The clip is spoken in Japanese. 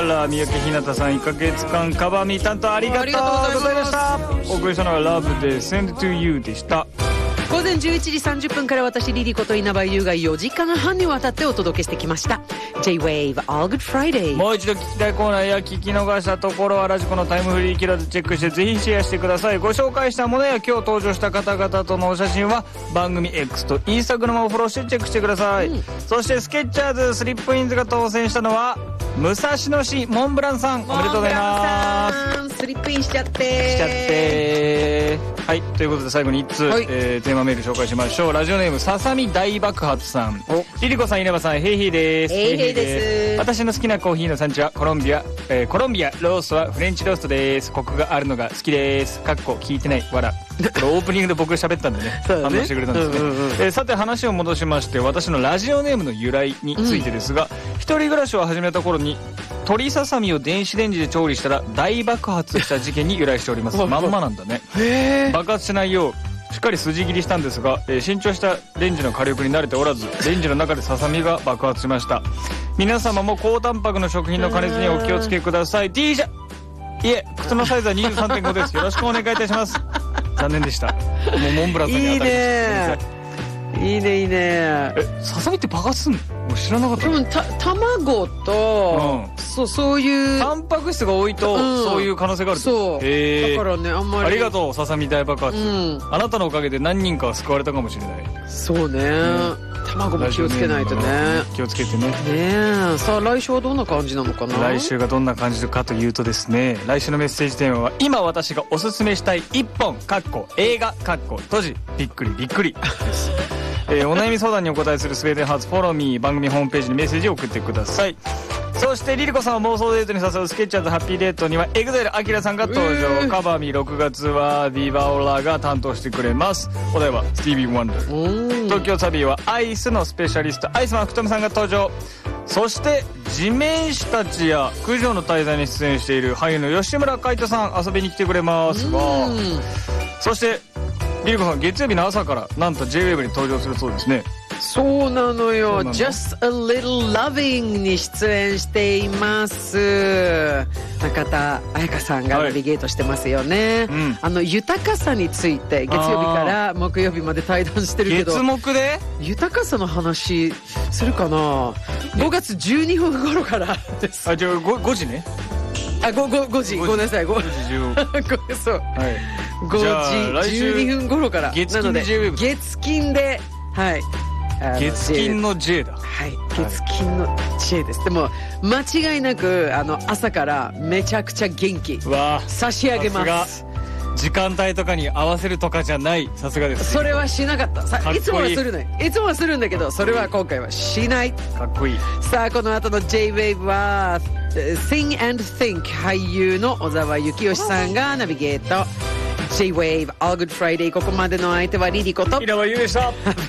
三宅ひなたさん1ヶ月間カバーミー担当ありがとうございました。お送りしたのはラブで Send to You でした。 午前11時30分から私リリコと稲葉優が4時間半にわたってお届けしてきました。 J-Wave All Good Friday。 もう一度聞きたいコーナーや聞き逃したところはラジコのタイムフリー機能でチェックしてぜひシェアしてください。ご紹介したものや今日登場した方々とのお写真は番組 X と Instagram をフォローしてチェックしてください、そしてスケッチャーズスリップインズが当選したのは武蔵野市モンブランさん、おめでとうございます。 スリップインしちゃってはい、ということで最後に1通、テーマメール紹介しましょう。ラジオネームささみ大爆発さん。リリコさん、稲葉さん、ヘイヘイです。 ヘイヘイです。 私の好きなコーヒーの産地はコロンビア、ローストはフレンチローストです。コクがあるのが好きです。かっこ聞いてないわら。これオープニングで僕が喋ったんでね、反応してくれたんですね。さて話を戻しまして、私のラジオネームの由来についてですが、一人暮らしを始めた頃に鶏ささみを電子レンジで調理したら大爆発した事件に由来しております。まんまなんだね。爆発しないようしっかり筋切りしたんですが、新調したレンジの火力に慣れておらず、レンジの中でささみが爆発しました。皆様も高タンパクの食品の加熱にお気をつけください。いえ、靴のサイズは 23.5 です。よろしくお願いいたします。残念でした。もうモンブランさんに当たりました。 いいね。 ささみって爆発すんの？俺知らなかった。 卵と、そういうタンパク質が多いと、そういう可能性がある。 そう。だからね、あんまり。 ありがとう、ささみ大爆発。あなたのおかげで何人かは救われたかもしれない。 そうね。卵も気をつけないとね。 気をつけてね。 ねえ。さあ来週はどんな感じなのかな。 来週がどんな感じかというとですね、来週のメッセージテーマは今私がおすすめしたい一本映画閉じびっくりびっくりですお悩み相談にお答えするスウェーデンハーツフォローミー番組ホームページにメッセージを送ってください。そしてリリコさんを妄想デートに誘うスケッチャーズハッピーデートにはEXILEアキラさんが登場。カバーミー6月はビバオラが担当してくれます。お題はスティービー・ワンダー。東京サビーはアイスのスペシャリストアイスマン福富さんが登場。そして地面師たちや九条の大罪に出演している俳優の吉村海人さん遊びに来てくれますが、そしてリリコさん月曜日の朝からなんと J-Wave に登場するそうですね。 そうなのよ。Just a Little Loving に出演しています。中田彩香さんがナビゲートしてますよね。豊かさについて月曜日から木曜日まで対談してるけど、 月木で豊かさの話するかな。5月12分頃からです。 じゃあ 5時ね。 5時ごめんなさい。5時そう、5時12分頃から月金で J-Wave、 月金で月金の J だ。 はい、月金の J です。でも間違いなく朝からめちゃくちゃ元気差し上げます。 時間帯とかに合わせるとかじゃない。さすがです。 それはしなかった。いつもはするね。いつもはするんだけど、それは今回はしない。 かっこいい。 さあこの後の J-Wave は Sing and Think 俳優の小沢幸義さんがナビゲート。J-Wave All Good Friday。ここまでの相手はリリコと稲葉優でした。